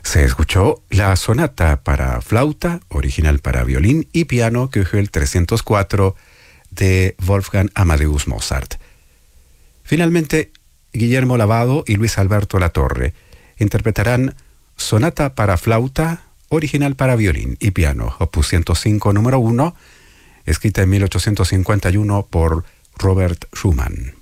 Se escuchó la sonata para flauta, original para violín y piano, Köchel 304, de Wolfgang Amadeus Mozart. Finalmente, Guillermo Lavado y Luis Alberto Latorre interpretarán sonata para flauta, original para violín y piano, opus 105 número 1, escrita en 1851 por Robert Schumann.